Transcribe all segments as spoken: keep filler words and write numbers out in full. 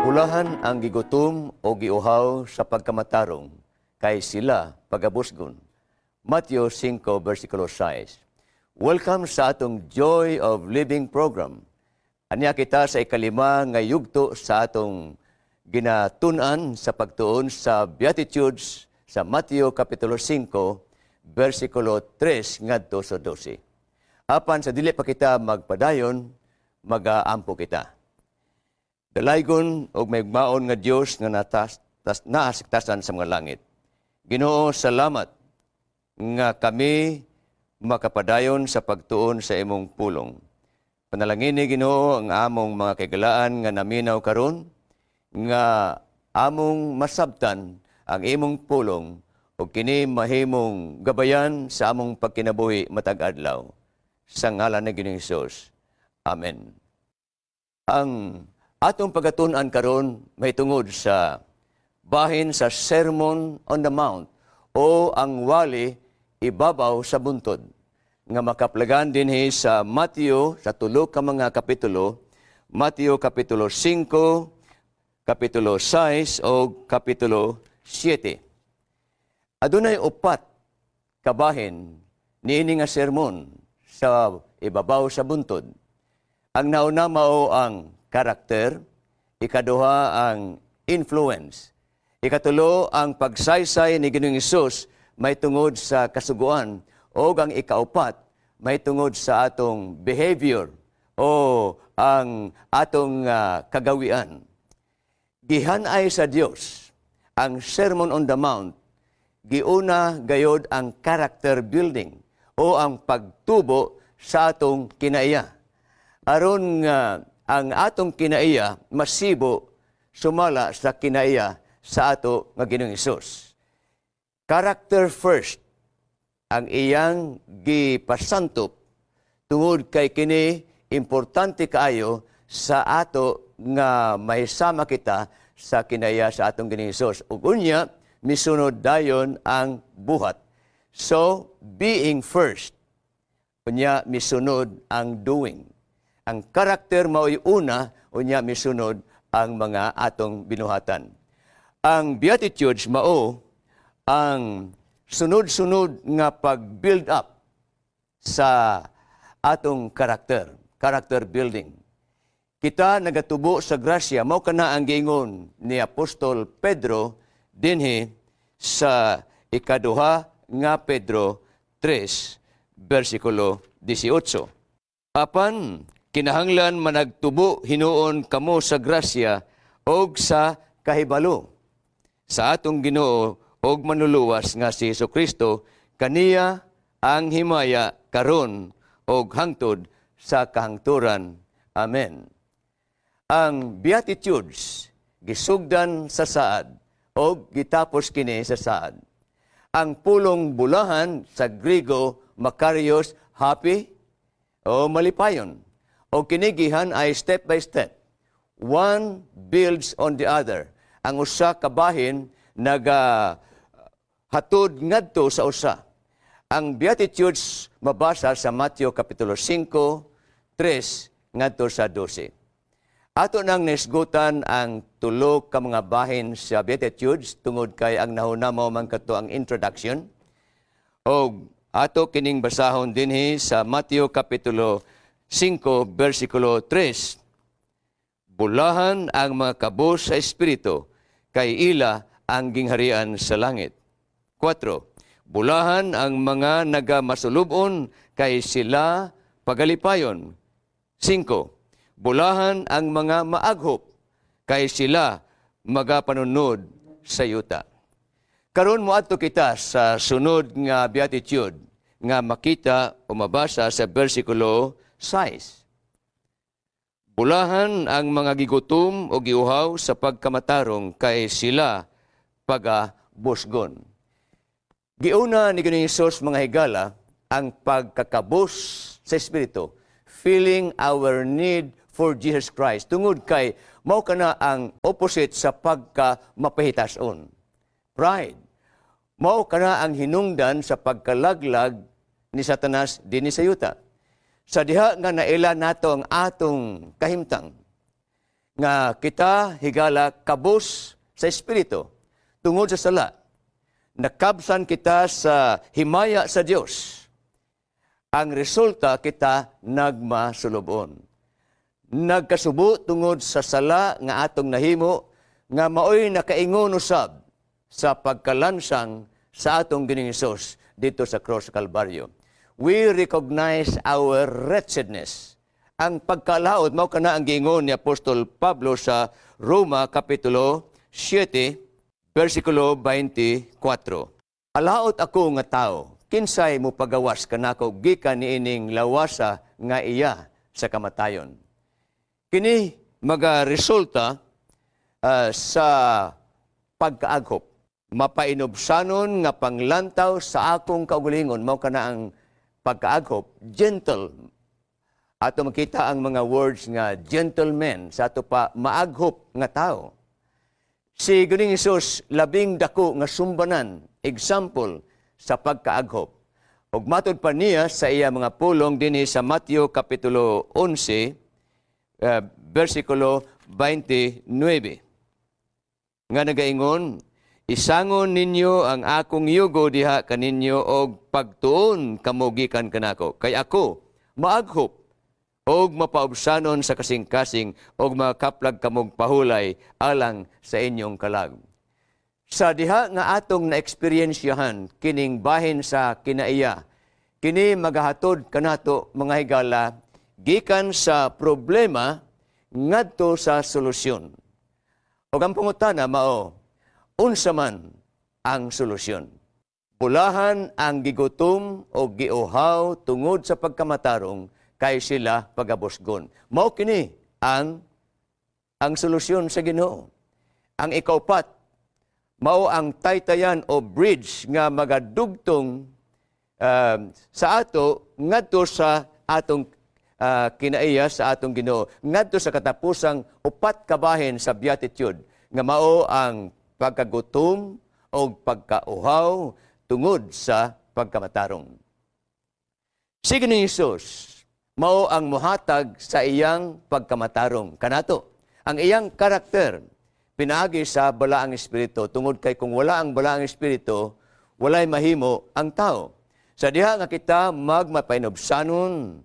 Bulahan ang gigutom o giuhaw sa pagkamatarong, kay sila pagabusgon. Matthew five, versikulo six. Welcome sa atong Joy of Living program. Anya kita sa ikalima nga yugto sa atong ginatunan sa pagtuon sa Beatitudes sa Matthew Kapitulo five, versikulo three ngadto sa twelve. Apan sa dili pa kita magpadayon, mag-aampo kita. Dalaygon og may maon nga Dios nga natas tas naasiktasan sa mga langit. Ginoo, salamat nga kami makapadayon sa pagtuon sa imong pulong. Panalangin ni Ginoo ang among mga kagalaan nga naminaw karon, nga among masabtan ang imong pulong o kini mahimong gabayan sa among pagkinabuhi matag adlaw. Sa ngalan ni Ginoong Hesus. Amen. Ang atong pagatun-an karon may tungod sa bahin sa Sermon on the Mount o ang wali ibabaw sa buntod. Nga makaplagan din sa Matthew sa tulo ka mga kapitulo, Matthew Kapitulo five, Kapitulo six o Kapitulo seven. Adunay upat kabahin niini nga sermon sa ibabaw sa buntod. Ang nauna mao ang karakter, ikaduha ang influence, ikatulo ang pagsaysay ni Ginoong Hesus may tungod sa kasuguan, o ang ikaupat may tungod sa atong behavior o ang atong uh, kagawian. Gihanay sa Dios ang Sermon on the Mount, giuna gayod ang character building o ang pagtubo sa atong kinaiya. Aron nga ang atong kinaiya masibo sumala sa kinaiya sa ato nga Ginoong Hesus. Character first ang iyang gipasantop tungod kay kini importante kaayo sa ato nga mahisama kita sa kinaiya sa atong Ginoong Hesus. Ug unya misunod dayon ang buhat. So, being first, unya misunod ang doing. Ang karakter mao'y una, unya misunod ang mga atong binuhatan. Ang Beatitudes mao ang sunod-sunod nga pag-build up sa atong karakter, character building. Kita nagatubo sa grasya, mao kana ang giingon ni Apostol Pedro dinhi sa ikaduha nga Pedro three, versikulo eighteen. Apan, kinahanglan managtubo hinuon kamo sa grasya og sa kahibalo. Sa atong Ginoo og manluluwas nga si Jesucristo, kaniya ang himaya karon og hangtod sa kahangturan. Amen. Ang Beatitudes gisugdan sa saad o gitapos kini sa saad. Ang pulong bulahan sa Griego, Makarios, happy o malipayon. O kinigihan ay step by step. One builds on the other. Ang usa kabahin naga hatod ngadto sa usa. Ang Beatitudes mabasa sa Matthew Kapitulo five, three ngadto sa twelve. Ato nang nisgutan ang tulo ka mga bahin sa Beatitudes tungod kay ang nahuna mao man kadto ang introduction. O ato kining basahon dinhi sa Matthew Kapitulo five, versikulo three. Bulahan ang mga kabus sa espiritu, kay ila ang gingharian sa langit. four. Bulahan ang mga nagamasulubon, kay sila pagalipayon. five. Bulahan ang mga maaghop, kay sila magapanunod sa yuta. Karon moadto kita sa sunod nga beatitude nga makita o mabasa sa bersikulo six. Bulahan ang mga gigutom o giuhaw sa pagkamatarong, kay sila pagabusgon. Giuna ni Ginoong Hesus mga higala ang pagkakabus sa espiritu, feeling our need for Jesus Christ. Tungod kay mao kana ang opposite sa pagka-mapahitason. Pride. Mao kana ang hinungdan sa pagkalaglag ni Satanas dinhi sa yuta. Sa diha nga naila nato ang atong kahimtang nga kita higala kabus sa espiritu tungod sa sala. Nakabsan kita sa himaya sa Dios. Ang resulta kita nagmasulubon. Nagkasubo tungod sa sala nga atong nahimo nga maoy nakaingon usab sa pagkalansang sa atong Ginoong Hesus dito sa Cross Calvario. We recognize our wretchedness. Ang pagkalaot, mao kana ang giingon ni Apostol Pablo sa Roma Kapitulo seven, versikulo twenty-four. Alaot ako nga tao, kinsay mo pagawas kanako gikan niining lawasa nga iya sa kamatayon. Kini magaresulta uh, sa pagkaaghop. Mapainobsanon nga panglantaw sa akong kaugalingon, mao kana ang pagkaaghop, gentle. Ato makita ang mga words nga gentleman sa ato pa maaghop nga tao. Si Ginoong Hesus labing dako nga sumbanan, example sa pagkaaghop. Ug matod pa niya sa iya mga pulong dinhi sa Mateo Kapitulo eleven, uh, versikulo twenty-nine. Nga nagaingon, isangon ninyo ang akong yugo diha kaninyo og pagtuon kamo gikan kanako. Kay ako maaghop og mapaubsanon sa kasing-kasing og makaplag kamog pahulay alang sa inyong kalag. Sa diha nga atong na-eksperyensyahan kining bahin sa kinaiya, kini magahatod kanato mga higala gikan sa problema ngadto sa solusyon. Og ang pangutana mao, unsa man ang solusyon? Bulahan ang gigutom o giuhaw tungod sa pagkamatarong kay sila pagabusgon. Mao kini ang ang solusyon sa Ginoo. Ang ikaupat, mao ang taytayan o bridge nga magadugtong uh, sa ato ngadto sa atong uh, kinaiya sa atong Ginoo, ngadto sa katapusang upat ka bahin sa beatitude nga mao ang pagkagutom o pagkauhaw tungod sa pagkamatarong. Si Ginoong Hesus mao ang mohatag sa iyang pagkamatarong kanato. Ang iyang karakter pinaagi sa balaang espiritu tungod kay kung wala ang balaang espiritu, walay mahimo ang tao. Sa diha nga kita magmapainobsanon,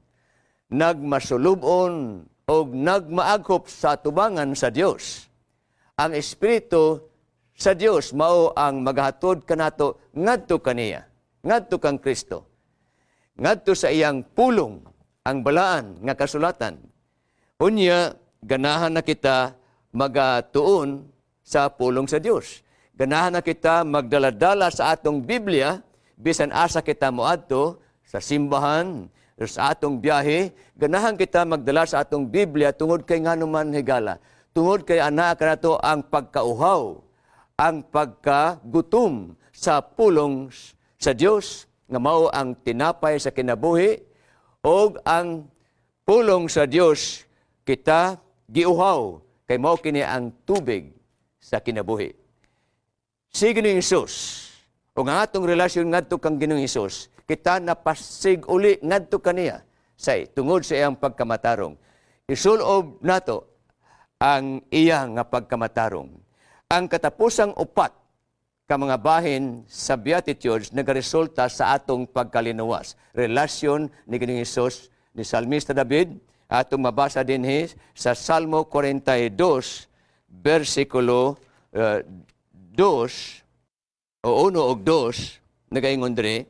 nagmasulubon o nagmaaghop sa tubangan sa Dios. Ang espiritu sa Dios mao ang maghatod kanato ngadto kaniya, ngadto kang Kristo. Ngadto sa iyang pulong ang balaan nga kasulatan. Unya, ganahan na kita magatuon sa pulong sa Dios. Ganahan na kita magdaladala sa atong Biblia, bisan asa kita moadto sa simbahan, sa atong biyahe. Ganahan kita magdala sa atong Biblia tungod kay nganuman higala. Tungod kay ana kanato ang pagkauhaw, ang pagkagutom sa pulong sa Dios, nga mao ang tinapay sa kinabuhi, o ang pulong sa Dios kita giuhaw, kay mao kini ang tubig sa kinabuhi. Si Ginoong Hesus, o nga atong relasyon ngadto kang Ginoong Hesus, kita napasig uli ngadto kaniya sa tungod sa iyang pagkamatarong. Isulob nato ang iya nga pagkamatarong. Ang katapusang upat ka mga bahin sa Beatitudes nagaresulta sa atong pagkalinuwas. Relasyon ni Ginoong Hesus ni Salmista David, atong mabasa din sa Salmo forty-two, versikulo uh, two, o uno og dos, nagaingon dire,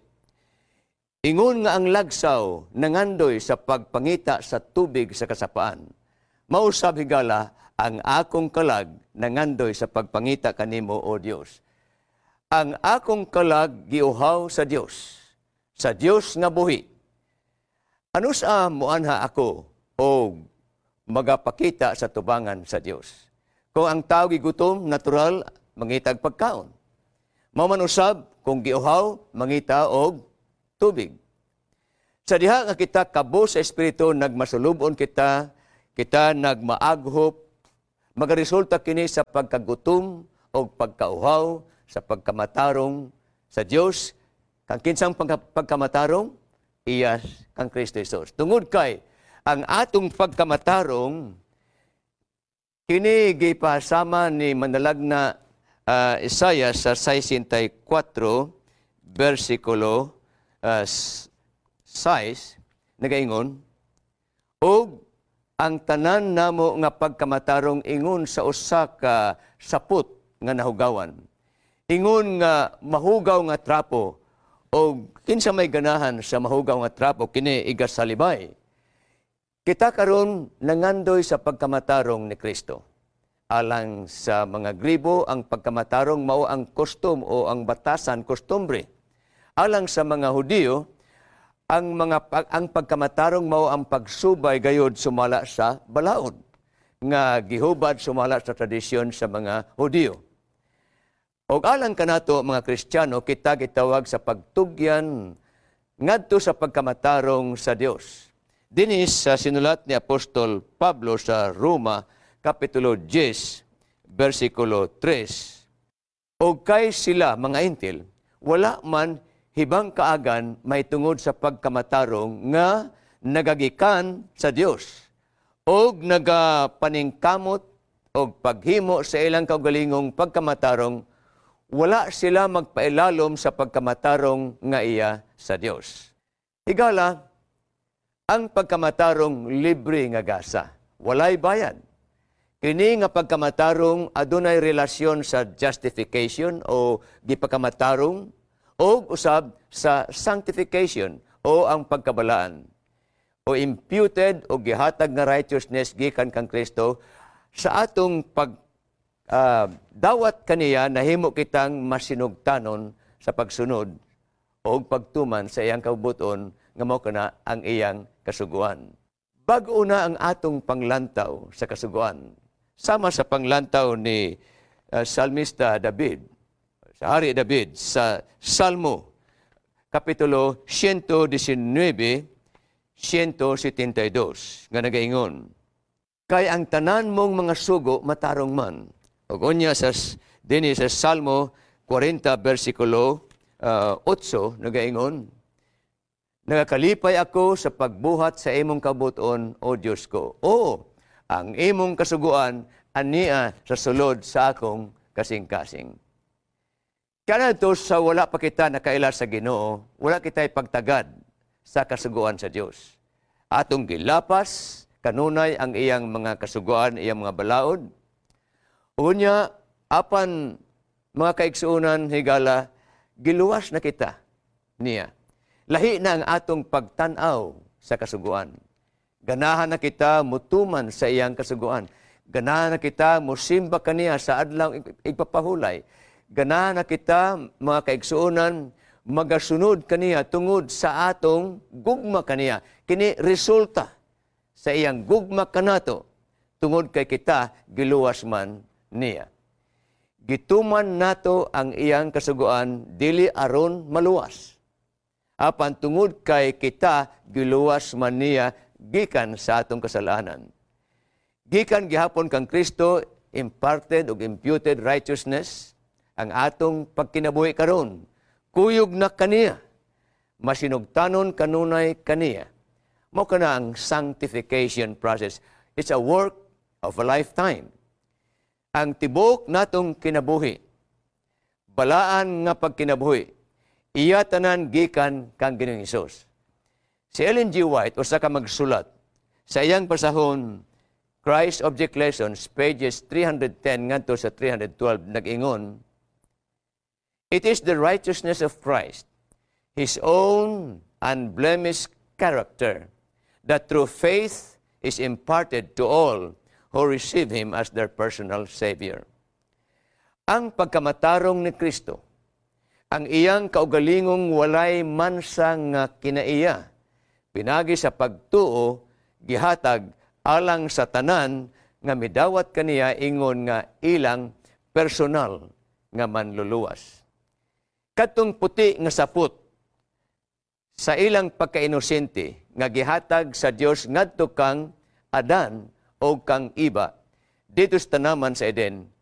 ingon nga ang lagsaw nangandoy sa pagpangita sa tubig sa kasapaan. Mausab higala ang akong kalag nangandoy sa pagpangita kanimo, O Dios. Ang akong kalag giuhaw sa Dios, sa Dios nga buhi. Ano sa muanha ako o magapakita sa tubangan sa Dios? Kung ang tao gigutom, natural, mangitag pagkaon. Mauman usab, kung giuhaw, mangita og tubig. Sa diha nga kita kabo sa Espiritu, nagmasulubon kita, kita nagmaaghop, magaresulta kini sa pagkagutom o pagkauhaw, sa pagkamatarong sa Dios. Kang kinsang pagkamatarong, iyas kang Kristo Jesus. Tungod kay, ang atong pagkamatarong, Kini gipasama ni manalag na uh, Isaiah sa sixty-four, versikulo uh, six, nagaingon, og ang tanan namo nga pagkamatarong ingon sa usa ka saput nga nahugawan. Ingon nga mahugaw nga trapo o kinsa may ganahan sa mahugaw nga trapo kini igasalibay. Kita karon nangandoy sa pagkamatarong ni Kristo. Alang sa mga Gribo, ang pagkamatarong mao ang custom o ang batasan, kostumbre. Alang sa mga Hudiyo, ang mga pag, ang pagkamatarong mao ang pagsubay gayud sumala sa balaod nga gihubad sumala sa tradisyon sa mga Hudiyo. Og alang kanato mga Kristiyano, kita gitawag sa pagtugyan ngadto sa pagkamatarong sa Dios. Dinis sa sinulat ni Apostol Pablo sa Roma, Kapitulo ten, versikulo three. O kay sila, mga intil, wala man hibang kaagan may tungod sa pagkamatarong nga nagagikan sa Dios o nagapaningkamot o paghimo sa ilang kaugalingong pagkamatarong, wala sila magpailalom sa pagkamatarong nga iya sa Dios. Higala, ang pagkamatarong libre nga gasa, walay bayad. Kini nga pagkamatarong adunay relasyon sa justification o gipagkamatarong o usab sa sanctification o ang pagkabalaan o imputed o gihatag nga righteousness gikan kang Kristo sa atong pag uh, dawat kaniya nahimo kitang masinugtanon sa pagsunod o pagtuman sa iyang kabuton nga mao kana ang iyang kasuguan. Bag-o na ang atong panglantaw sa kasuguan. Sama sa panglantaw ni uh, Salmista David, sa Hari David, sa Salmo, Kapitulo one nineteen, one seventy-two, nga nagaingon, kay ang tanan mong mga sugo matarong man. O unya sa, din sa Salmo forty, versikulo uh, eight, nagaingon, nagakalipay ako sa pagbuhat sa imong kabuton, O Diyos ko. O, ang imong kasuguan, ania sa sulod sa akong kasing-kasing. Kaya ito sa wala pa kita nakaila sa Ginoo, wala kita'y pagtagad sa kasuguan sa Diyos. Atong gilapas, kanunay ang iyang mga kasuguan, iyang mga balaod. Unya, apan mga kaigsuunan, higala, giluwas na kita niya. Lahi na ang atong pagtanaw sa kasuguan. Ganahan na kita mutuman sa iyang kasuguan. Ganahan na kita musimba kaniya sa adlaw ipapahulay. Ganahan na kita, mga kaigsuunan, magasunod kaniya tungod sa atong gugma kaniya. Kini resulta sa iyang gugma kanato tungod kay kita giluwas man niya. Gituman nato ang iyang kasuguan dili aron maluwas. Apan tungod kay kita giluwas man niya gikan sa atong kasalanan. Gikan gihapon kang Kristo imparted o imputed righteousness ang atong pagkinabuhi karon. Kuyog na kaniya. Masinugtanon kanunay kaniya. Mao kana ang sanctification process. It's a work of a lifetime. Ang tibok natong kinabuhi, balaan nga pagkinabuhi, iya tanan gikan kang Ginoong Hesus. Si Ellen G. White, usa ka magsulat, sa iyang pasahon, Christ Object Lessons, pages three ten ngadto sa three twelve, nag-ingon, it is the righteousness of Christ, His own unblemished character, that through faith is imparted to all who receive Him as their personal Savior. Ang pagkamatarong ni Kristo, ang iyang kaugalingong walay mansa nga kinaiya, pinagi sa pagtuo, gihatag alang sa tanan nga midawat kaniya ingon nga ilang personal nga manluluwas. Katong puti nga saput sa ilang pagkainosente nga gihatag sa Dios ngadto kang Adan o kang iba dito sa tanaman sa Eden,